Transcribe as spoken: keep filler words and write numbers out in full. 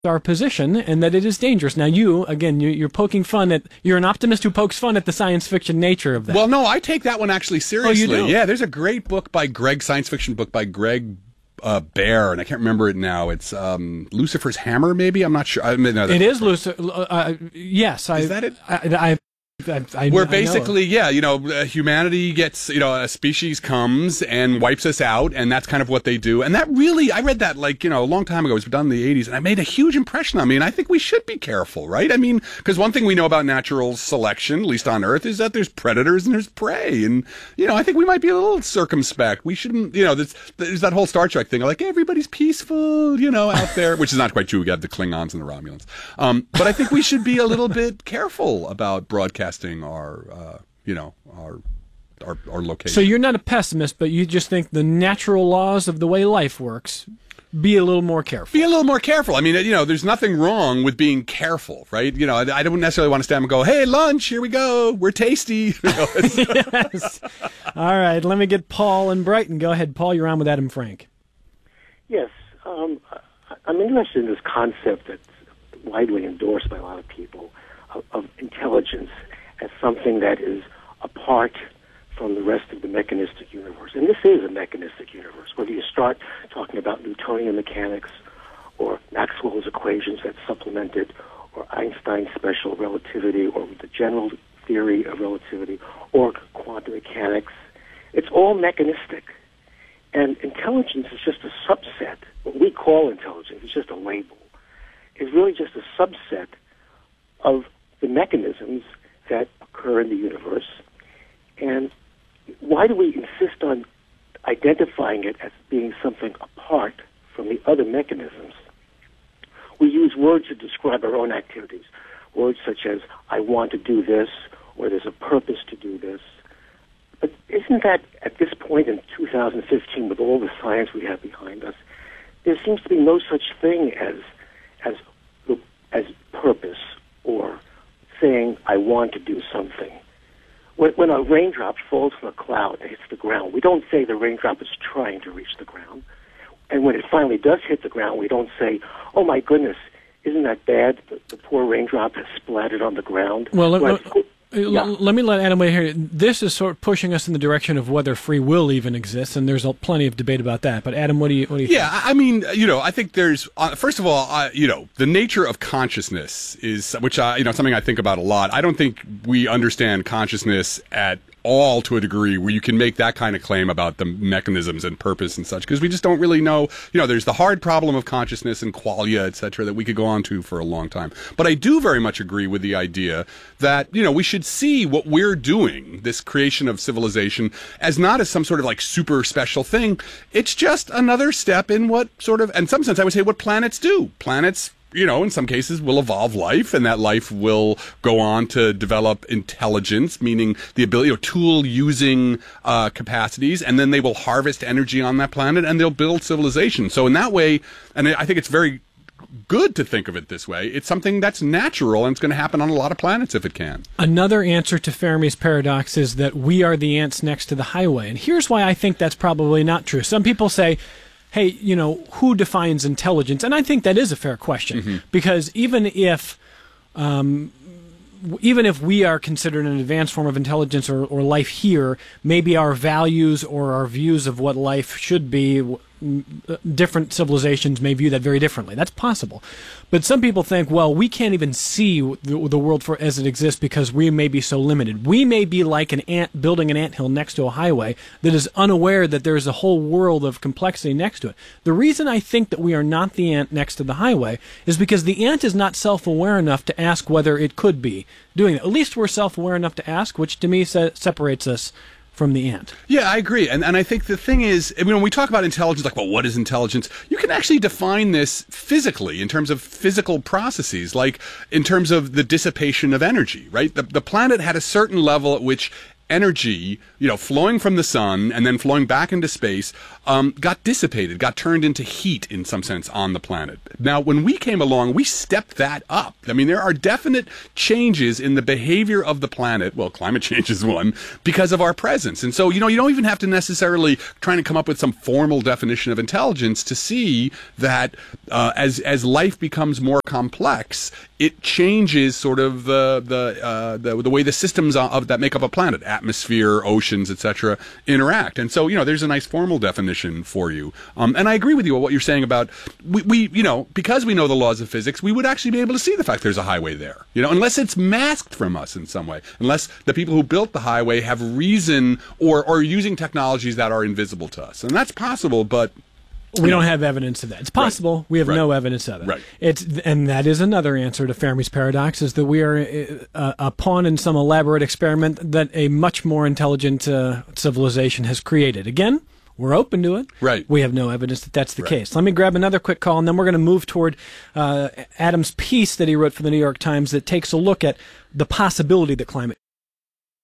our position and that it is dangerous. Now, you, again, you, you're poking fun at, you're an optimist who pokes fun at the science fiction nature of that. Well, no, I take that one actually seriously. Oh, you do? Yeah, there's a great book by Greg, science fiction book by Greg uh, Bear, and I can't remember it now. It's um, Lucifer's Hammer, maybe? I'm not sure. I mean, no, it is Lucifer. Uh, yes. I, is that it? I, I, I, I, Where I basically, yeah, you know, uh, humanity gets, you know, a species comes and wipes us out, and that's kind of what they do. And that really, I read that like, you know, a long time ago. It was done in the eighties, and it made a huge impression on me. And I think we should be careful, right? I mean, because one thing we know about natural selection, at least on Earth, is that there's predators and there's prey. And, you know, I think we might be a little circumspect. We shouldn't, you know, there's, there's that whole Star Trek thing, like everybody's peaceful, you know, out there, which is not quite true. We got the Klingons and the Romulans. Um, but I think we should be a little bit careful about broadcasting our, uh, you know, our, our, our location. So you're not a pessimist, but you just think the natural laws of the way life works, be a little more careful. Be a little more careful. I mean, you know, there's nothing wrong with being careful, right? You know, I, I don't necessarily want to stand and go, hey, lunch, here we go. We're tasty. You know, yes. All right. Let me get Paul in Brighton. Go ahead, Paul. You're on with Adam Frank. Yes. Um, I'm interested in this concept that's widely endorsed by a lot of people of, of intelligence as something that is apart from the rest of the mechanistic universe. And this is a mechanistic universe, whether you start talking about Newtonian mechanics or Maxwell's equations that supplement it, or Einstein's special relativity, or the general theory of relativity, or quantum mechanics. It's all mechanistic. And intelligence is just a subset. What we call intelligence is just a label. It's really just a subset of the mechanisms that occur in the universe. And why do we insist on identifying it as being something apart from the other mechanisms? We use words to describe our own activities, words such as, I want to do this, or there's a purpose to do this. But isn't that, at this point in two thousand fifteen, with all the science we have behind us, there seems to be no such thing as as as purpose or saying, I want to do something. When, when a raindrop falls from a cloud and hits the ground, we don't say the raindrop is trying to reach the ground. And when it finally does hit the ground, we don't say, oh my goodness, isn't that bad? The, the poor raindrop has splattered on the ground. Well, let, Well, let, yeah. let me let Adam weigh here. This is sort of pushing us in the direction of whether free will even exists, and there's a, plenty of debate about that. But Adam, what do you what do you yeah, think? I mean, you know, I think there's uh, first of all, uh, you know, the nature of consciousness is, which I, you know, something I think about a lot. I don't think we understand consciousness at all to a degree where you can make that kind of claim about the mechanisms and purpose and such, because we just don't really know. You know, there's the hard problem of consciousness and qualia, et cetera, that we could go on to for a long time. But I do very much agree with the idea that, you know, we should see what we're doing, this creation of civilization, as not as some sort of like super special thing. It's just another step in what sort of, in some sense, I would say what planets do. Planets, you know, in some cases will evolve life, and that life will go on to develop intelligence, meaning the ability, you know, tool using uh, capacities, and then they will harvest energy on that planet and they'll build civilization. So in that way, and I think it's very good to think of it this way, it's something that's natural, and it's going to happen on a lot of planets if it can. Another answer to Fermi's paradox is that we are the ants next to the highway. And here's why I think that's probably not true. Some people say, hey, you know, who defines intelligence? And I think that is a fair question, mm-hmm. because even if um, even if we are considered an advanced form of intelligence or, or life here, maybe our values or our views of what life should be, different civilizations may view that very differently. That's possible. But some people think, well, we can't even see the, the world for as it exists because we may be so limited. We may be like an ant building an anthill next to a highway that is unaware that there is a whole world of complexity next to it. The reason I think that we are not the ant next to the highway is because the ant is not self-aware enough to ask whether it could be doing it. At least we're self-aware enough to ask, which to me se- separates us from the ant. Yeah, I agree. And and I think the thing is, I mean, when we talk about intelligence, like, well, what is intelligence? You can actually define this physically in terms of physical processes, like in terms of the dissipation of energy, right? The, the planet had a certain level at which energy, you know, flowing from the sun and then flowing back into space, um, got dissipated, got turned into heat in some sense on the planet. Now, when we came along, we stepped that up. I mean, there are definite changes in the behavior of the planet. Well, climate change is one because of our presence. And so, you know, you don't even have to necessarily try to come up with some formal definition of intelligence to see that uh, as as life becomes more complex, it changes sort of the the uh, the, the way the systems of that make up a planet, atmosphere, oceans, et cetera, interact. And so, you know, there's a nice formal definition for you. Um, and I agree with you on what you're saying about we, we, you know, because we know the laws of physics, we would actually be able to see the fact there's a highway there. You know, unless it's masked from us in some way, unless the people who built the highway have reason or or using technologies that are invisible to us, and that's possible, but. We don't have evidence of that. It's possible. Right. We have right. no evidence of it. Right. It's and that is another answer to Fermi's paradox: is that we are a, a pawn in some elaborate experiment that a much more intelligent uh, civilization has created. Again, we're open to it. Right. We have no evidence that that's the right. case. Let me grab another quick call, and then we're going to move toward uh, Adam's piece that he wrote for the New York Times that takes a look at the possibility that climate